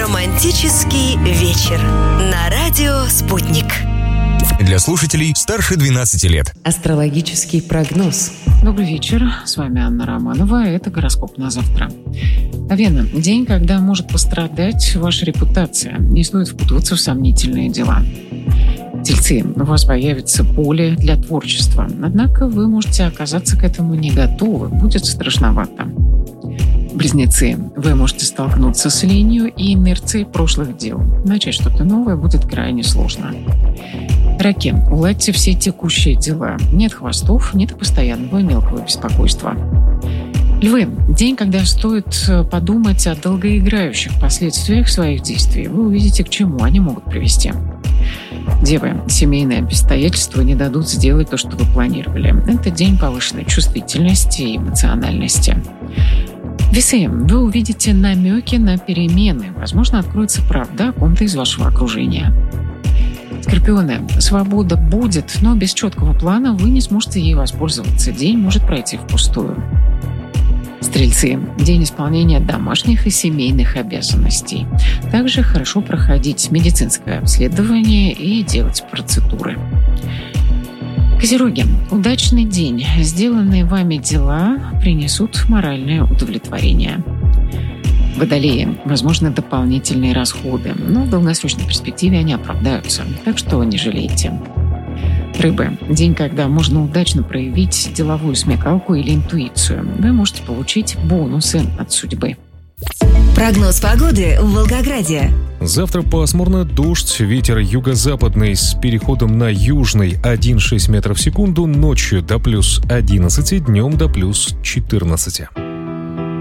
Романтический вечер на радио «Спутник». Для слушателей старше 12 лет. Астрологический прогноз. Добрый вечер, с вами Анна Романова, это гороскоп на завтра. Овена, день, когда может пострадать ваша репутация, не стоит впутываться в сомнительные дела. Тельцы, у вас появится поле для творчества, однако вы можете оказаться к этому не готовы, будет страшновато. Близнецы, вы можете столкнуться с ленью и инерцией прошлых дел. Начать что-то новое будет крайне сложно. Раки, уладьте все текущие дела. Нет хвостов, нет постоянного мелкого беспокойства. Львы, день, когда стоит подумать о долгоиграющих последствиях своих действий. Вы увидите, к чему они могут привести. Девы, семейные обстоятельства не дадут сделать то, что вы планировали. Это день повышенной чувствительности и эмоциональности. Весы, вы увидите намеки на перемены. Возможно, откроется правда о ком-то из вашего окружения. Скорпионы, свобода будет, но без четкого плана вы не сможете ей воспользоваться. День может пройти впустую. Стрельцы, день исполнения домашних и семейных обязанностей. Также хорошо проходить медицинское обследование и делать процедуры. Козероги, удачный день. Сделанные вами дела принесут моральное удовлетворение. Водолеи, возможно, дополнительные расходы, но в долгосрочной перспективе они оправдаются, так что не жалейте. Рыбы, день, когда можно удачно проявить деловую смекалку или интуицию. Вы можете получить бонусы от судьбы. Прогноз погоды в Волгограде. Завтра пасмурно, дождь, ветер юго-западный с переходом на южный 1,6 метров в секунду, ночью до плюс 11, днем до плюс 14.